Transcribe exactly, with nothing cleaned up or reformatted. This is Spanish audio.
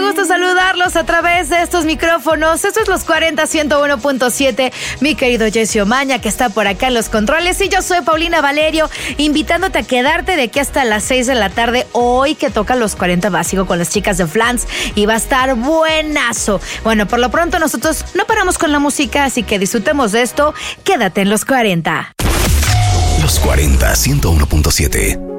gusto saludarlos a través de estos micrófonos. Esto es Los cuarenta, ciento uno punto siete. Mi querido Jesse Omaña, que está por acá en los controles. Y yo soy Paulina Valerio, invitándote a quedarte de aquí hasta las seis de la tarde. Hoy que toca Los cuarenta Básico con las chicas de Flans. Y va a estar buenazo. Bueno, por lo pronto nosotros no paramos con la música, así que disfrutemos de esto. Quédate en Los cuarenta. Los cuarenta, ciento uno punto siete.